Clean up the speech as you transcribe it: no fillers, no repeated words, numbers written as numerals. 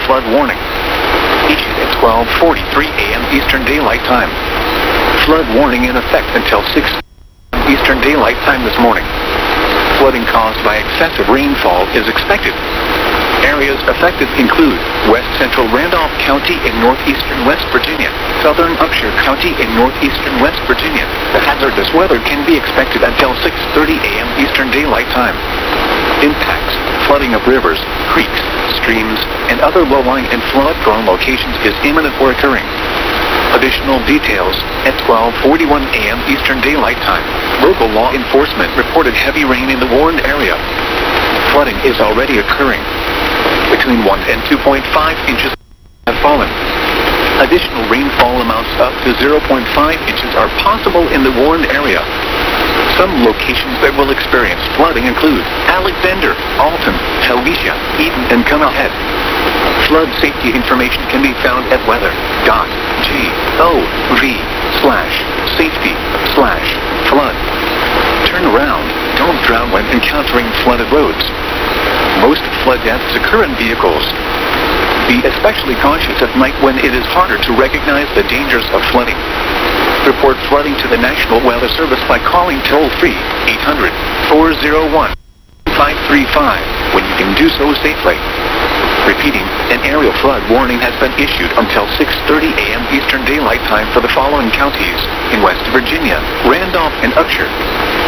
flood warning. Issued at 12:43 a.m. Eastern Daylight Time. Flood warning in effect until 6 Eastern Daylight Time this morning. Flooding caused by excessive rainfall is expected. Areas affected include West Central Randolph County in northeastern West Virginia, Southern Upshur County in northeastern West Virginia. The hazardous weather can be expected until 6:30 a.m. Eastern Daylight Time. Impacts: flooding of rivers, creeks, streams, and other low-lying and flood-prone locations is imminent or occurring. Additional details at 12:41 a.m. Eastern Daylight Time. Local law enforcement reported heavy rain in the warned area. Flooding is already occurring. Between 1 and 2.5 inches have fallen. Additional rainfall amounts up to 0.5 inches are possible in the warned area. Some locations that will experience flooding include Alexander, Alton, Helvetia, Eden, and Cunnahead. Flood safety information can be found at weather.gov/safety/flood. Turn around. Don't drown when encountering flooded roads. Most flood deaths occur in vehicles. Be especially cautious at night when it is harder to recognize the dangers of flooding. Report flooding to the National Weather Service by calling toll-free 800-401-535 when you can do so safely. Repeating, an aerial flood warning has been issued until 6:30 a.m. Eastern Daylight Time for the following counties in West Virginia, Randolph, and Upshur.